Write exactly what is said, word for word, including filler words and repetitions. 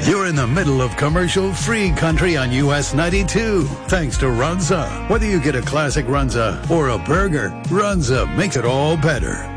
You're in the middle of commercial-free country on U S ninety-two. Thanks to Runza. Whether you get a classic Runza or a burger, Runza makes it all better.